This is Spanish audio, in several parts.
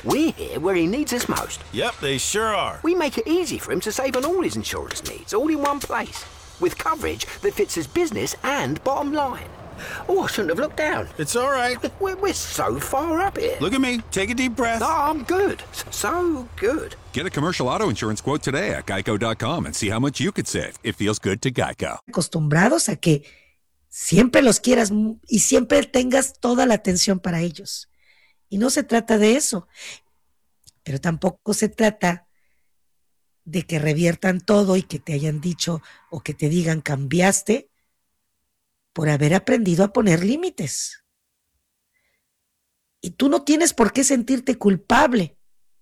We're here where he needs us most. Yep, they sure are. We make it easy for him to save on all his insurance needs, all in one place, with coverage that fits his business and bottom line. Oh, I shouldn't have looked down. It's all right. We're so far up here. Look at me. Take a deep breath. No, I'm good. So good. Get a commercial auto insurance quote today at geico.com and see how much you could save. It feels good to Geico. Acostumbrados a que siempre los quieras y siempre tengas toda la atención para ellos. Y no se trata de eso. Pero tampoco se trata de que reviertan todo y que te hayan dicho o que te digan cambiaste por haber aprendido a poner límites. Y tú no tienes por qué sentirte culpable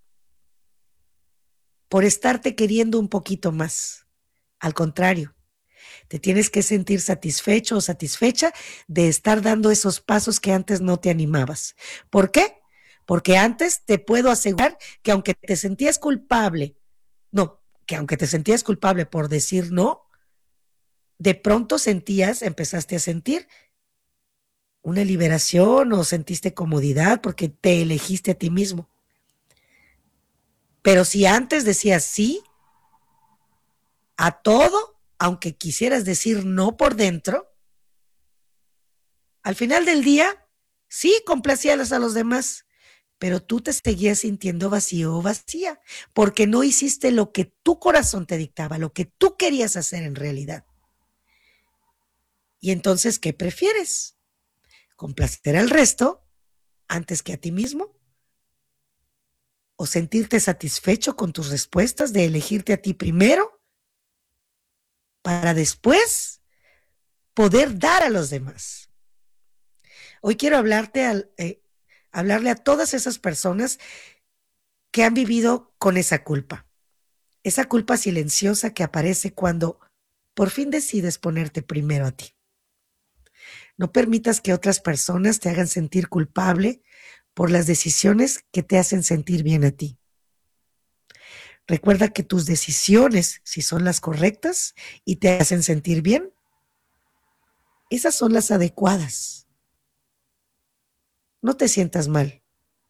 por estarte queriendo un poquito más. Al contrario, te tienes que sentir satisfecho o satisfecha de estar dando esos pasos que antes no te animabas. ¿Por qué? Porque antes te puedo asegurar que aunque te sentías culpable por decir no, de pronto empezaste a sentir una liberación o sentiste comodidad porque te elegiste a ti mismo. Pero si antes decías sí a todo, aunque quisieras decir no por dentro, al final del día sí complacías a los demás, pero tú te seguías sintiendo vacío o vacía porque no hiciste lo que tu corazón te dictaba, lo que tú querías hacer en realidad. Y entonces, ¿qué prefieres? ¿Complacer al resto antes que a ti mismo? ¿O sentirte satisfecho con tus respuestas de elegirte a ti primero para después poder dar a los demás? Hoy quiero hablarle a todas esas personas que han vivido con esa culpa silenciosa que aparece cuando por fin decides ponerte primero a ti. No permitas que otras personas te hagan sentir culpable por las decisiones que te hacen sentir bien a ti. Recuerda que tus decisiones, si son las correctas y te hacen sentir bien, esas son las adecuadas. No te sientas mal.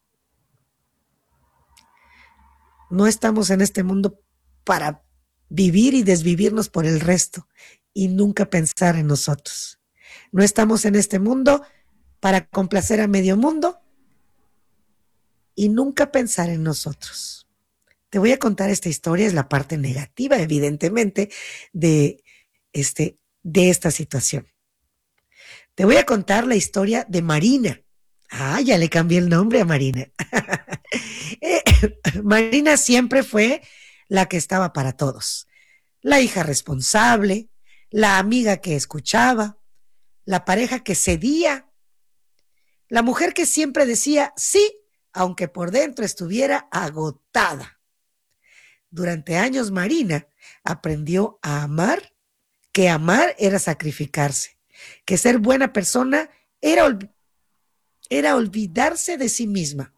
No estamos en este mundo para vivir y desvivirnos por el resto y nunca pensar en nosotros. No estamos en este mundo para complacer a medio mundo y nunca pensar en nosotros. Te voy a contar esta historia, es la parte negativa, evidentemente, de esta situación. Te voy a contar la historia de Marina. Ya le cambié el nombre a Marina. Marina siempre fue la que estaba para todos. La hija responsable, la amiga que escuchaba, la pareja que cedía, la mujer que siempre decía sí, aunque por dentro estuviera agotada. Durante años Marina aprendió a amar, que amar era sacrificarse, que ser buena persona era olvidarse de sí misma.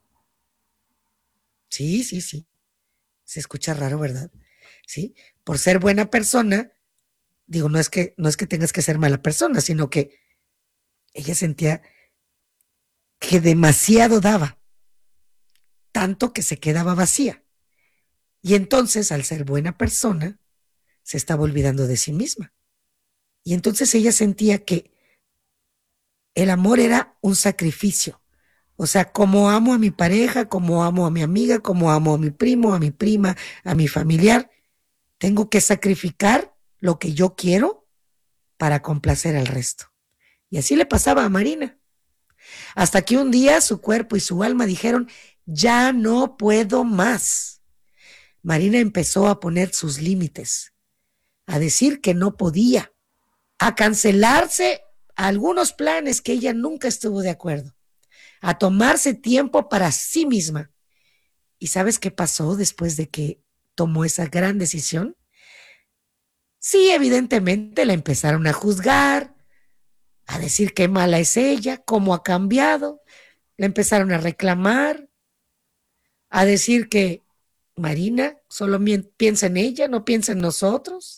Sí. Se escucha raro, ¿verdad? Sí. Por ser buena persona, digo, no es que tengas que ser mala persona, sino que ella sentía que demasiado daba, tanto que se quedaba vacía. Y entonces, al ser buena persona, se estaba olvidando de sí misma. Y entonces ella sentía que el amor era un sacrificio. O sea, como amo a mi pareja, como amo a mi amiga, como amo a mi primo, a mi prima, a mi familiar, tengo que sacrificar lo que yo quiero para complacer al resto. Y así le pasaba a Marina. Hasta que un día su cuerpo y su alma dijeron, ya no puedo más. Marina empezó a poner sus límites, a decir que no podía, a cancelarse algunos planes que ella nunca estuvo de acuerdo, a tomarse tiempo para sí misma. ¿Y sabes qué pasó después de que tomó esa gran decisión? Sí, evidentemente la empezaron a juzgar, a decir qué mala es ella, cómo ha cambiado. La empezaron a reclamar, a decir que Marina solo piensa en ella, no piensa en nosotros.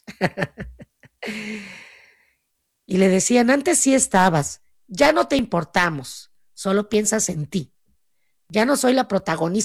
Y le decían, antes sí estabas, ya no te importamos, solo piensas en ti. Ya no soy la protagonista